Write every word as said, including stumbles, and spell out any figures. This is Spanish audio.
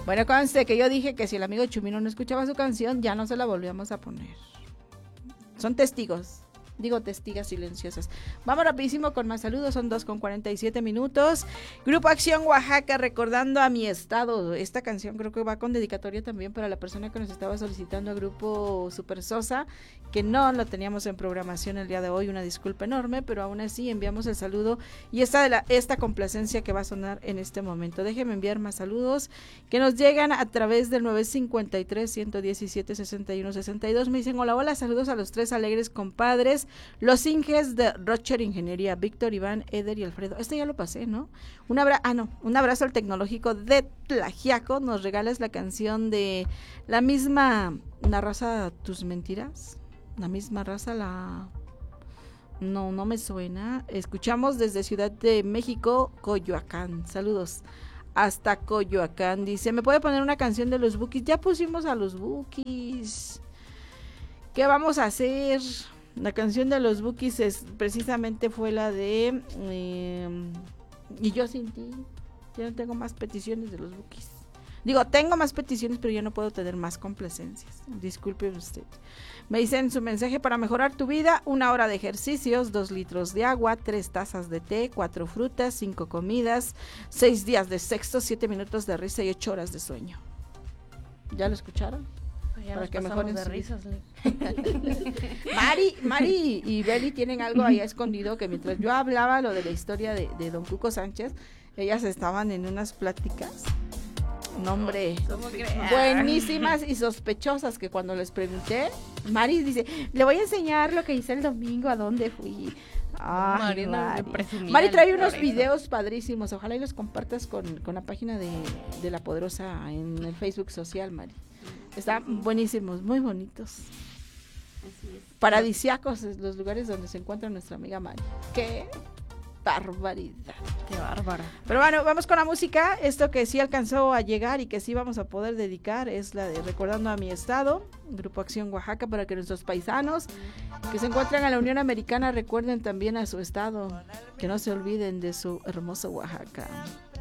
Bueno, conste que yo dije que si el amigo Chumino no escuchaba su canción, ya no se la volvíamos a poner. Son testigos. Digo testigas silenciosas. Vamos rapidísimo con más saludos, son dos con cuarenta y siete minutos. Grupo Acción Oaxaca, recordando a mi estado. Esta canción creo que va con dedicatoria también para la persona que nos estaba solicitando a Grupo Super Sosa, que no la teníamos en programación el día de hoy, una disculpa enorme, pero aún así enviamos el saludo y esta, de la, esta complacencia que va a sonar en este momento. Déjenme enviar más saludos que nos llegan a través del nueve cinco tres, uno uno siete, seis uno seis dos. Me dicen, hola, hola, saludos a los tres alegres compadres. Los Inges de Rocher Ingeniería, Víctor, Iván, Eder y Alfredo. Este ya lo pasé, ¿no? Un abrazo, ah, no, un abrazo al tecnológico de Tlaxiaco. Nos regalas la canción de la misma, la raza Tus Mentiras. La misma raza, la... No, no me suena. Escuchamos desde Ciudad de México, Coyoacán. Saludos. Hasta Coyoacán. Dice, ¿me puede poner una canción de los Bukis? Ya pusimos a los Bukis. ¿Qué vamos a hacer? La canción de los Bukis es, precisamente fue la de eh, Y yo sin ti. Ya no tengo más peticiones de los Bukis. Digo, tengo más peticiones, pero ya no puedo tener más complacencias. Disculpe usted. Me dicen su mensaje: para mejorar tu vida, una hora de ejercicios, dos litros de agua, tres tazas de té, cuatro frutas, cinco comidas, seis días de sexo, siete minutos de risa y ocho horas de sueño. ¿Ya lo escucharon? Ya para nos que pasamos mejoren de su... risas. Mari, Mari y Beli tienen algo ahí escondido, que mientras yo hablaba lo de la historia de, de don Cuco Sánchez, ellas estaban en unas pláticas, no, hombre, buenísimas y sospechosas, que cuando les pregunté, Mari dice, le voy a enseñar lo que hice el domingo, a dónde fui. Ay, Mari. Mari trae unos videos padrísimos, ojalá y los compartas con, con la página de, de La Poderosa en el Facebook social, Mari. Están buenísimos, muy bonitos. Así es. Paradisíacos los lugares donde se encuentra nuestra amiga Mari. ¡Qué barbaridad! ¡Qué bárbara! Pero bueno, vamos con la música. Esto que sí alcanzó a llegar y que sí vamos a poder dedicar es la de Recordando a mi estado, Grupo Acción Oaxaca, para que nuestros paisanos que se encuentran en la Unión Americana recuerden también a su estado, que no se olviden de su hermoso Oaxaca.